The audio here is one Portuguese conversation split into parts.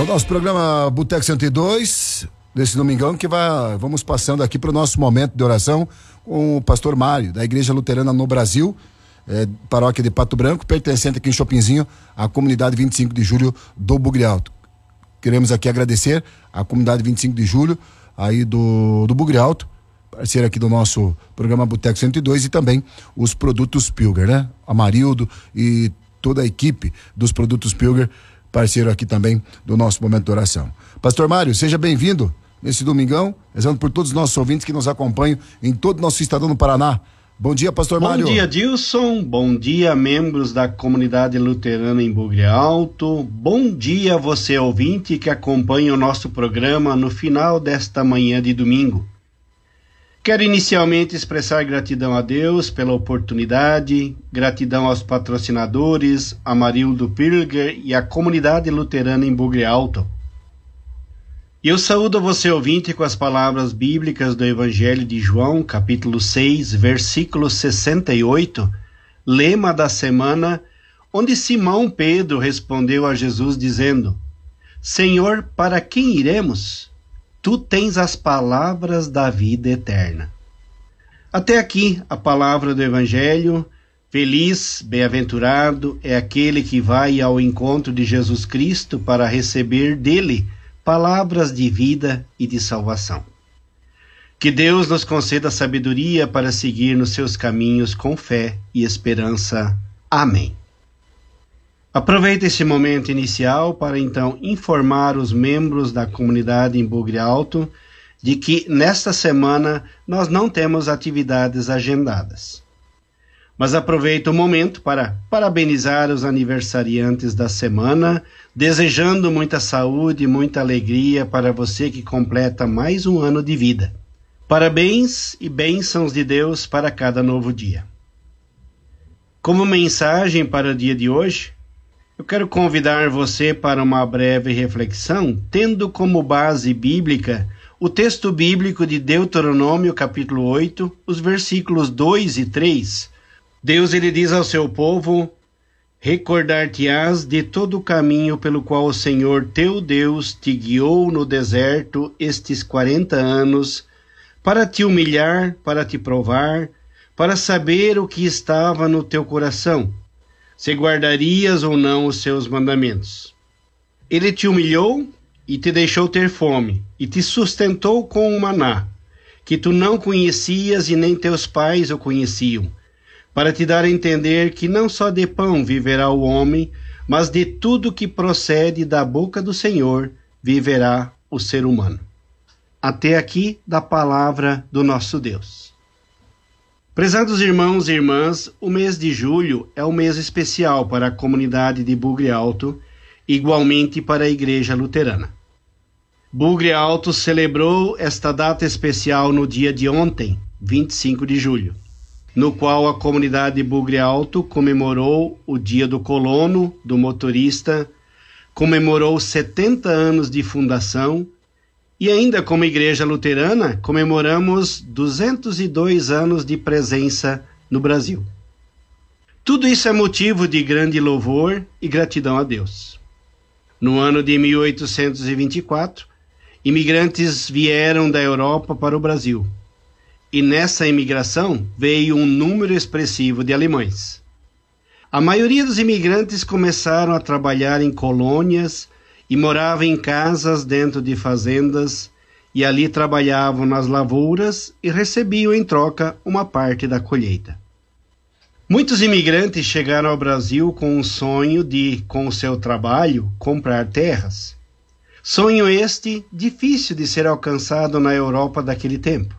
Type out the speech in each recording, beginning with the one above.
É o nosso programa Boteco 102, desse domingão, que vamos passando aqui para o nosso momento de oração com o pastor Mário, da Igreja Luterana no Brasil, paróquia de Pato Branco, pertencente aqui em Chopinzinho, à comunidade 25 de julho do Bugre Alto. Queremos aqui agradecer à comunidade 25 de julho, aí do Bugre Alto, parceiro aqui do nosso programa Boteco 102, e também os produtos Pilger, né? Amarildo e toda a equipe dos produtos Pilger, parceiro aqui também do nosso momento de oração. Pastor Mário, seja bem-vindo nesse domingão, rezando por todos os nossos ouvintes que nos acompanham em todo o nosso estado no Paraná. Bom dia, pastor Mário. Bom dia, Dilson. Bom dia, membros da comunidade luterana em Bugre Alto. Bom dia, você ouvinte que acompanha o nosso programa no final desta manhã de domingo. Quero inicialmente expressar gratidão a Deus pela oportunidade, gratidão aos patrocinadores, Amarildo Pilger e a comunidade luterana em Bugre Alto. E eu saúdo você ouvinte com as palavras bíblicas do Evangelho de João, capítulo 6, versículo 68, lema da semana, onde Simão Pedro respondeu a Jesus dizendo: Senhor, para quem iremos? Tu tens as palavras da vida eterna. Até aqui a palavra do Evangelho. Feliz, bem-aventurado é aquele que vai ao encontro de Jesus Cristo para receber dele palavras de vida e de salvação. Que Deus nos conceda sabedoria para seguir nos seus caminhos com fé e esperança. Amém. Aproveito esse momento inicial para então informar os membros da comunidade em Bugre Alto de que nesta semana nós não temos atividades agendadas. Mas aproveito o momento para parabenizar os aniversariantes da semana, desejando muita saúde e muita alegria para você que completa mais um ano de vida. Parabéns e bênçãos de Deus para cada novo dia. Como mensagem para o dia de hoje, eu quero convidar você para uma breve reflexão, tendo como base bíblica o texto bíblico de Deuteronômio, capítulo 8, os versículos 2 e 3. Deus ele diz ao seu povo: recordar-te-ás de todo o caminho pelo qual o Senhor teu Deus te guiou no deserto estes 40 anos, para te humilhar, para te provar, para saber o que estava no teu coração, se guardarias ou não os seus mandamentos. Ele te humilhou e te deixou ter fome, e te sustentou com o maná, que tu não conhecias e nem teus pais o conheciam, para te dar a entender que não só de pão viverá o homem, mas de tudo que procede da boca do Senhor viverá o ser humano. Até aqui da palavra do nosso Deus. Prezados irmãos e irmãs, o mês de julho é um mês especial para a comunidade de Bugre Alto, igualmente para a Igreja Luterana. Bugre Alto celebrou esta data especial no dia de ontem, 25 de julho, no qual a comunidade de Bugre Alto comemorou o dia do colono, do motorista, comemorou 70 anos de fundação, e ainda como Igreja Luterana, comemoramos 202 anos de presença no Brasil. Tudo isso é motivo de grande louvor e gratidão a Deus. No ano de 1824, imigrantes vieram da Europa para o Brasil, e nessa imigração veio um número expressivo de alemães. A maioria dos imigrantes começaram a trabalhar em colônias e moravam em casas dentro de fazendas, e ali trabalhavam nas lavouras e recebiam em troca uma parte da colheita. Muitos imigrantes chegaram ao Brasil com o sonho de, com o seu trabalho, comprar terras. Sonho este difícil de ser alcançado na Europa daquele tempo.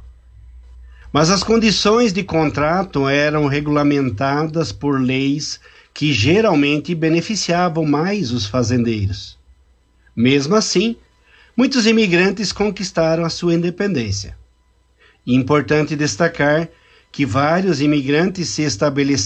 Mas as condições de contrato eram regulamentadas por leis que geralmente beneficiavam mais os fazendeiros. Mesmo assim, muitos imigrantes conquistaram a sua independência. Importante destacar que vários imigrantes se estabeleceram